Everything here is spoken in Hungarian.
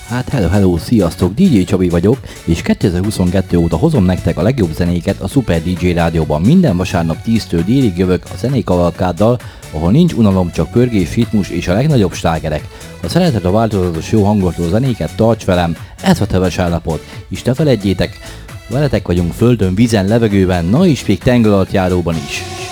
Hát hello, sziasztok, DJ Csabi vagyok, és 2022 óta hozom nektek a legjobb zenéket a Super DJ rádióban. Minden vasárnap 10-től délig jövök a zenékavalkáddal, ahol nincs unalom, csak pörgés, ritmus és a legnagyobb slágerek. Ha szereted a változatos jó hangoltó zenéket, tarts velem, ez a te vasárnapot, és ne feledjétek, veletek vagyunk földön, vízen, levegőben, na és még tenger alatt járóban is.